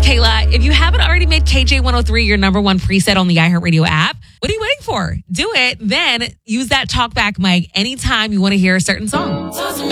Kayla. If you haven't already made KJ103 your number one preset on the iHeartRadio app, what are you waiting for? Do it. Then use that talkback mic anytime you want to hear a certain song.